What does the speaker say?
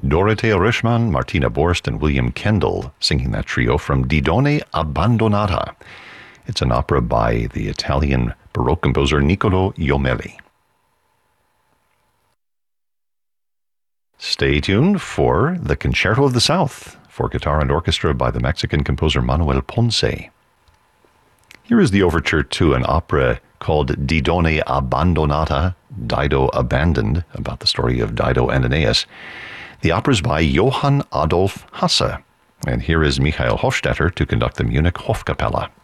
Dorothea Rishman, Martina Borst, and William Kendall singing that trio from Didone Abbandonata. It's an opera by the Italian Baroque composer Niccolò Jommelli. Stay tuned for the Concerto of the South for guitar and orchestra by the Mexican composer Manuel Ponce. Here is the overture to an opera called Didone Abbandonata, Dido Abandoned, about the story of Dido and Aeneas. The opera is by Johann Adolf Hasse, and here is Michael Hofstetter to conduct the Munich Hofkapelle.